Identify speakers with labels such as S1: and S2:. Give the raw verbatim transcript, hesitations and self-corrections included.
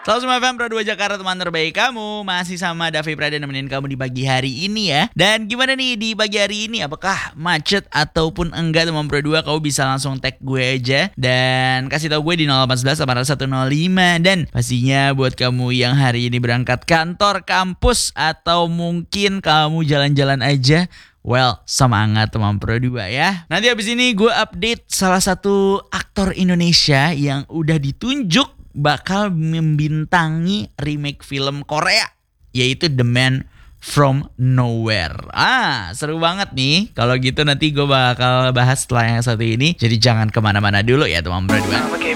S1: Selalu F M Pro dua Jakarta, teman terbaik kamu. Masih sama Davi Prada nemenin kamu di pagi hari ini ya. Dan gimana nih di pagi hari ini? Apakah macet ataupun enggak teman Pro dua? Kau bisa langsung tag gue aja dan kasih tahu gue di nol delapan satu delapan satu nol lima. Dan pastinya buat kamu yang hari ini berangkat kantor, kampus, atau mungkin kamu jalan-jalan aja, well, semangat teman Pro dua ya. Nanti habis ini gue update salah satu aktor Indonesia yang udah ditunjuk bakal membintangi remake film Korea, yaitu The Man From Nowhere. Ah, seru banget nih. Kalau gitu nanti gue bakal bahas setelah yang satu ini. Jadi jangan kemana-mana dulu ya teman Pro dua.